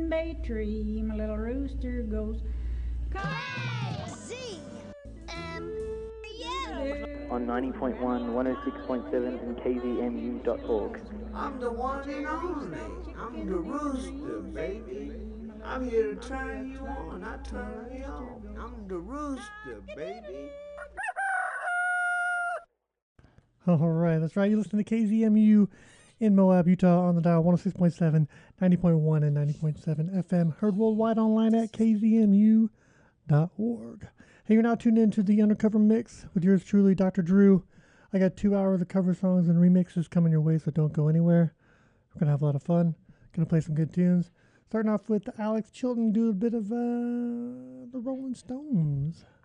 bay tree, my little rooster goes KZMU. On 90.1, 106.7 and kzmu.org. I'm the one and only. I'm the rooster, baby. I'm here to turn you on, not turn you on. I'm the rooster, baby. All right, that's right. You listen to KZMU in Moab, Utah on the dial 106.7, 90.1, and 90.7 FM. Heard worldwide online at kzmu.org. Hey, you're now tuned into the Undercover Mix with yours truly, Dr. Drew. I got 2 hours of cover songs and remixes coming your way, so don't go anywhere. We're going to have a lot of fun. Going to play some good tunes. Starting off with Alex Chilton, do a bit of the Rolling Stones.